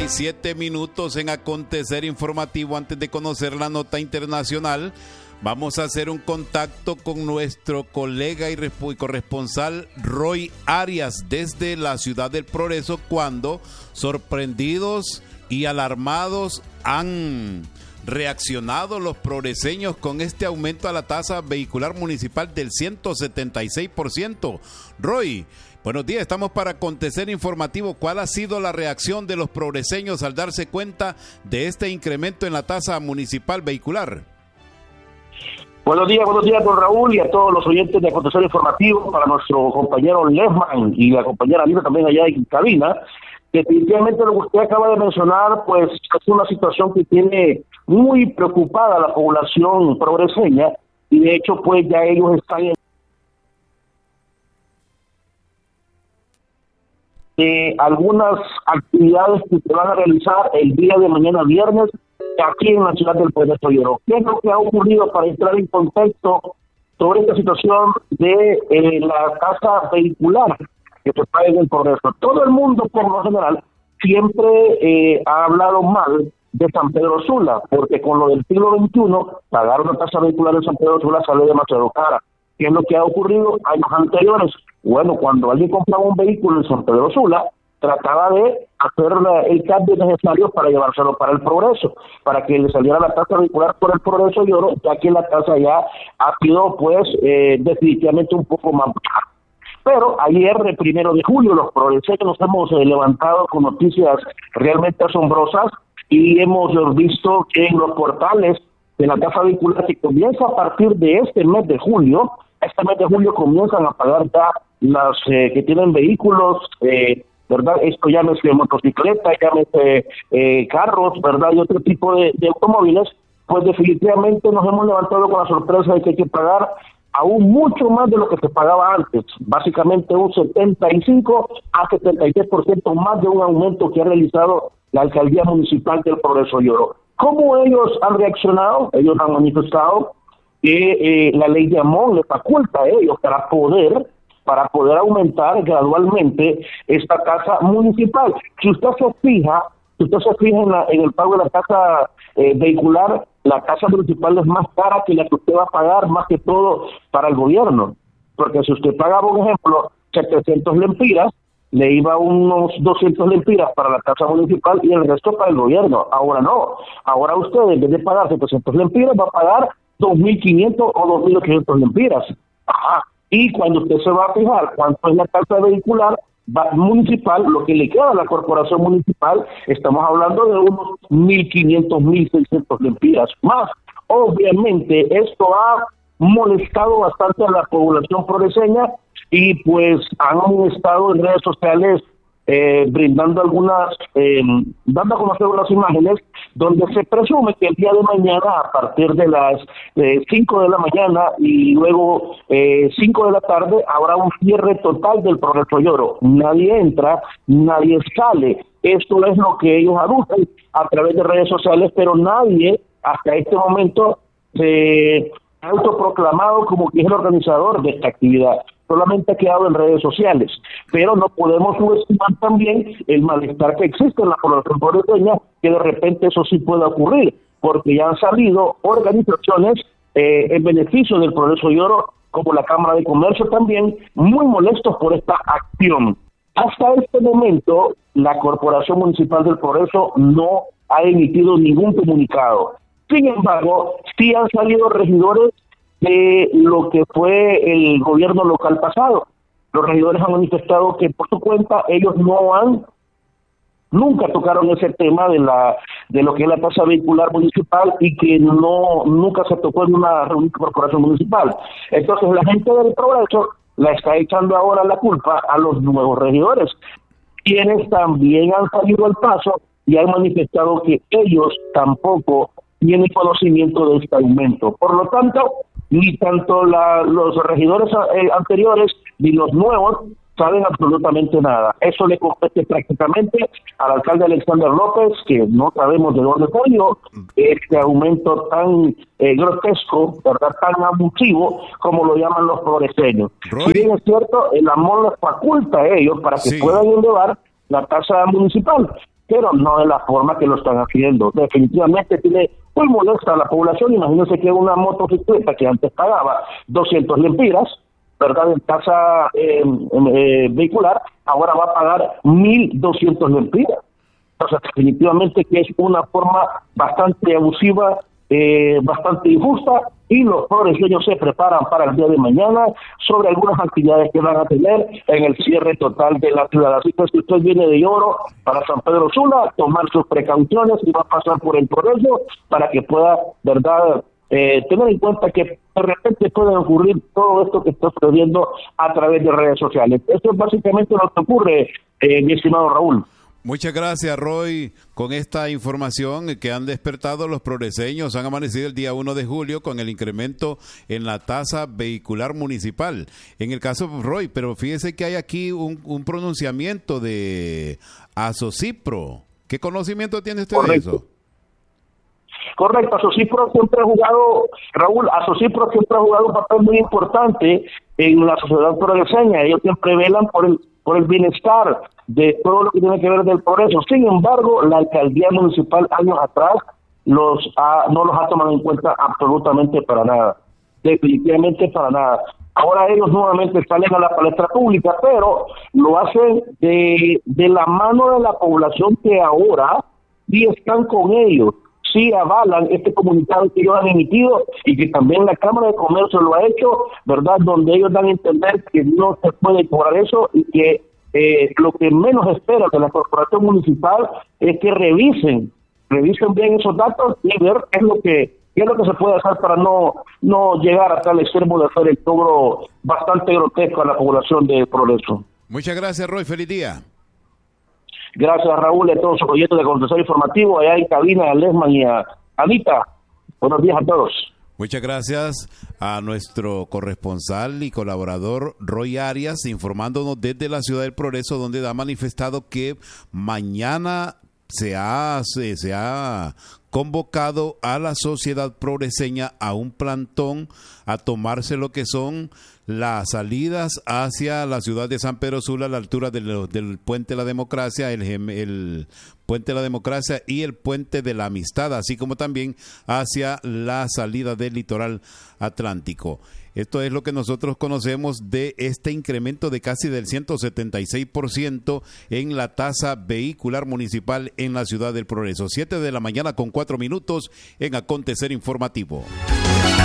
7 minutos en acontecer informativo. Antes de conocer la nota internacional, vamos a hacer un contacto con nuestro colega y corresponsal Roy Arias desde la ciudad del Progreso, cuando sorprendidos y alarmados han reaccionado los progreseños con este aumento a la tasa vehicular municipal del 176%. Roy, buenos días, estamos para acontecer informativo. ¿Cuál ha sido la reacción de los progreseños al darse cuenta de este incremento en la tasa municipal vehicular? Buenos días, don Raúl, y a todos los oyentes de Acontecer Informativo, para nuestro compañero Lesman y la compañera Lina también allá en cabina. Definitivamente lo que usted acaba de mencionar, pues es una situación que tiene muy preocupada a la población progreseña, y de hecho pues ya ellos están en algunas actividades que se van a realizar el día de mañana viernes aquí en la ciudad del Progreso Lloró. ¿Qué es lo que ha ocurrido para entrar en contexto sobre esta situación de la tasa vehicular que se paga en el Progreso? Todo el mundo, por lo general, siempre ha hablado mal de San Pedro Sula, porque con lo del siglo XXI, pagar una tasa vehicular en San Pedro Sula sale demasiado cara. ¿Qué es lo que ha ocurrido años anteriores? Bueno, cuando alguien compraba un vehículo en San Pedro Sula, trataba de hacer el cambio necesario para llevárselo para el Progreso, para que le saliera la tasa vehicular por el Progreso Lloró, ya que la tasa ya ha sido pues definitivamente un poco más baja. Pero ayer, el 1 de julio, los progreseños nos hemos levantado con noticias realmente asombrosas, y hemos visto que en los portales de la tasa vehicular, que comienza a partir de este mes de julio comienzan a pagar ya las que tienen vehículos, ¿verdad? Esto llámese motocicleta, llámese carros, ¿verdad? Y otro tipo de automóviles. Pues definitivamente nos hemos levantado con la sorpresa de que hay que pagar aún mucho más de lo que se pagaba antes, básicamente un 75 a 73% más de un aumento que ha realizado la alcaldía municipal del Progreso Lloró. ¿Cómo ellos han reaccionado? Ellos han manifestado que la ley de Amón les faculta a ellos para poder aumentar gradualmente esta tasa municipal. Si usted se fija en el pago de la tasa vehicular, la tasa municipal es más cara que la que usted va a pagar, más que todo para el gobierno. Porque si usted pagaba, por ejemplo, 700 lempiras, le iba unos 200 lempiras para la tasa municipal y el resto para el gobierno. Ahora no. Ahora usted, en vez de pagar 700 lempiras, va a pagar 2.500 o 2.800 lempiras. Ajá. Y cuando usted se va a fijar cuánto es la tasa vehicular municipal, lo que le queda a la corporación municipal, estamos hablando de unos 1.500, 1.600 lempiras más. Obviamente esto ha molestado bastante a la población progreseña, y pues han estado en redes sociales brindando dando a conocer unas imágenes donde se presume que el día de mañana, a partir de las 5 de la mañana y luego 5 de la tarde, habrá un cierre total del Progreso Lloró. Nadie entra, nadie sale. Esto es lo que ellos anuncian a través de redes sociales, pero nadie hasta este momento se ha autoproclamado como que es el organizador de esta actividad. Solamente ha quedado en redes sociales, pero no podemos subestimar también el malestar que existe en la población progreseña, que de repente eso sí pueda ocurrir, porque ya han salido organizaciones en beneficio del Progreso Lloró, como la Cámara de Comercio también, muy molestos por esta acción. Hasta este momento, la Corporación Municipal del Progreso no ha emitido ningún comunicado. Sin embargo, sí han salido regidores de lo que fue el gobierno local pasado. Los regidores han manifestado que por su cuenta ellos nunca tocaron ese tema de lo que es la tasa vehicular municipal, y que nunca se tocó en una reunión de corporación municipal. Entonces la gente del Progreso la está echando ahora la culpa a los nuevos regidores, quienes también han salido al paso y han manifestado que ellos tampoco tienen conocimiento de este aumento. Por lo tanto, ni tanto los regidores anteriores ni los nuevos saben absolutamente nada. Eso le compete prácticamente al alcalde Alexander López, que no sabemos de dónde salió este aumento tan grotesco, ¿verdad?, tan abusivo, como lo llaman los progreseños. Si bien es cierto, el amor les faculta a ellos para que puedan elevar la tasa municipal, pero no de la forma que lo están haciendo. Definitivamente tiene muy molesta a la población. Imagínense que una motocicleta que antes pagaba 200 lempiras, ¿verdad?, en tasa vehicular, ahora va a pagar 1.200 lempiras. Entonces, definitivamente que es una forma bastante abusiva, bastante injusta, y los progreseños se preparan para el día de mañana sobre algunas actividades que van a tener en el cierre total de la ciudad. Así que si usted viene de Lloro para San Pedro Sula, tomar sus precauciones y va a pasar por el Progreso para que pueda, ¿verdad?, tener en cuenta que de repente puede ocurrir todo esto que está sucediendo a través de redes sociales. Esto es básicamente lo que ocurre, mi estimado Raúl. Muchas gracias, Roy, con esta información que han despertado los progreseños. Han amanecido el día 1 de julio con el incremento en la tasa vehicular municipal. En el caso, Roy, pero fíjese que hay aquí un pronunciamiento de Asocipro. ¿Qué conocimiento tiene usted de eso? Correcto, Asocipro siempre ha jugado, Raúl, Asocipro siempre ha jugado un papel muy importante en la sociedad progreseña. Ellos siempre velan por el bienestar de todo lo que tiene que ver del progreso. Sin embargo, la alcaldía municipal años atrás no los ha tomado en cuenta absolutamente para nada, definitivamente para nada. Ahora ellos nuevamente salen a la palestra pública, pero lo hacen de la mano de la población que ahora sí están con ellos, sí avalan este comunicado que ellos han emitido y que también la Cámara de Comercio lo ha hecho, ¿verdad?, donde ellos dan a entender que no se puede cobrar eso y que lo que menos espera de la corporación municipal es que revisen bien esos datos y ver qué es lo que se puede hacer para no llegar a tal extremo de hacer el cobro bastante grotesco a la población de Progreso. Muchas gracias, Roy. Feliz día. Gracias, Raúl, y a todos sus oyentes de Contestar Informativo, allá en cabina, a Lesman y a Anita. Buenos días a todos. Muchas gracias a nuestro corresponsal y colaborador Roy Arias, informándonos desde la Ciudad del Progreso, donde ha manifestado que mañana se ha convocado a la sociedad progreseña a un plantón a tomarse lo que son las salidas hacia la ciudad de San Pedro Sula a la altura del Puente de la Democracia, el Puente de la Democracia y el Puente de la Amistad, así como también hacia la salida del litoral atlántico. Esto es lo que nosotros conocemos de este incremento de casi del 176% en la tasa vehicular municipal en la Ciudad del Progreso. 7 de la mañana con 4 minutos en Acontecer Informativo.